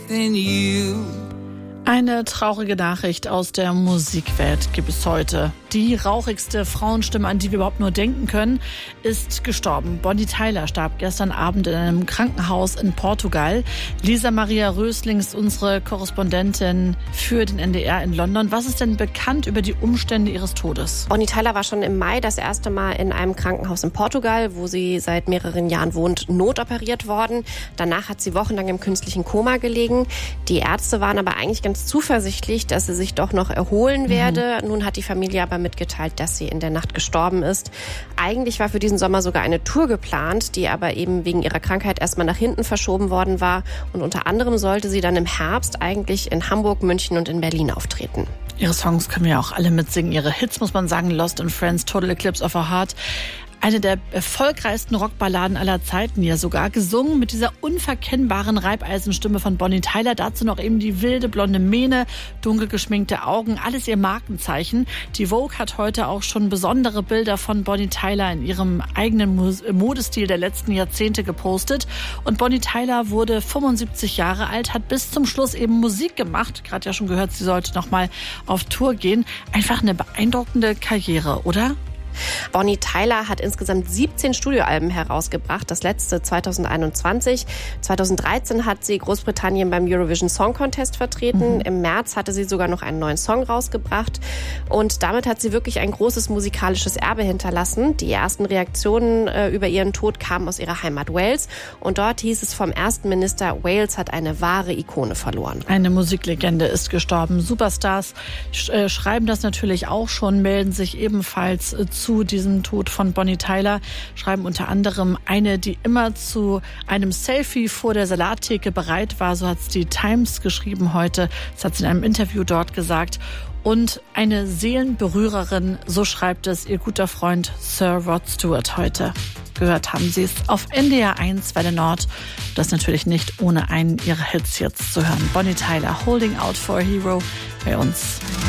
than you. Eine traurige Nachricht aus der Musikwelt gibt es heute. Die rauchigste Frauenstimme, an die wir überhaupt nur denken können, ist gestorben. Bonnie Tyler starb gestern Abend in einem Krankenhaus in Portugal. Lisa Maria Rösling ist unsere Korrespondentin für den NDR in London. Was ist denn bekannt über die Umstände ihres Todes? Bonnie Tyler war schon im Mai das erste Mal in einem Krankenhaus in Portugal, wo sie seit mehreren Jahren wohnt, notoperiert worden. Danach hat sie wochenlang im künstlichen Koma gelegen. Die Ärzte waren aber eigentlich ganz zuversichtlich, dass sie sich doch noch erholen werde. Nun hat die Familie aber mitgeteilt, dass sie in der Nacht gestorben ist. Eigentlich war für diesen Sommer sogar eine Tour geplant, die aber eben wegen ihrer Krankheit erstmal nach hinten verschoben worden war. Und unter anderem sollte sie dann im Herbst eigentlich in Hamburg, München und in Berlin auftreten. Ihre Songs können wir ja auch alle mitsingen. Ihre Hits, muss man sagen, Lost in Friends, Total Eclipse of a Heart. Eine der erfolgreichsten Rockballaden aller Zeiten, ja sogar gesungen mit dieser unverkennbaren Reibeisenstimme von Bonnie Tyler. Dazu noch eben die wilde blonde Mähne, dunkel geschminkte Augen, alles ihr Markenzeichen. Die Vogue hat heute auch schon besondere Bilder von Bonnie Tyler in ihrem eigenen Modestil der letzten Jahrzehnte gepostet. Und Bonnie Tyler wurde 75 Jahre alt, hat bis zum Schluss eben Musik gemacht. Gerade ja schon gehört, sie sollte noch mal auf Tour gehen. Einfach eine beeindruckende Karriere, oder? Bonnie Tyler hat insgesamt 17 Studioalben herausgebracht, das letzte 2021. 2013 hat sie Großbritannien beim Eurovision Song Contest vertreten. Im März hatte sie sogar noch einen neuen Song rausgebracht. Und damit hat sie wirklich ein großes musikalisches Erbe hinterlassen. Die ersten Reaktionen über ihren Tod kamen aus ihrer Heimat Wales. Und dort hieß es vom ersten Minister, Wales hat eine wahre Ikone verloren. Eine Musiklegende ist gestorben. Superstars schreiben das natürlich auch schon, melden sich ebenfalls zu diesem Tod von Bonnie Tyler, schreiben unter anderem eine, die immer zu einem Selfie vor der Salattheke bereit war, so hat es die Times geschrieben heute, das hat sie in einem Interview dort gesagt, und eine Seelenberührerin, so schreibt es ihr guter Freund Sir Rod Stewart heute. Gehört haben Sie es auf NDR 1 Welle Nord. Das natürlich nicht ohne einen ihrer Hits jetzt zu hören. Bonnie Tyler, Holding Out for a Hero bei uns.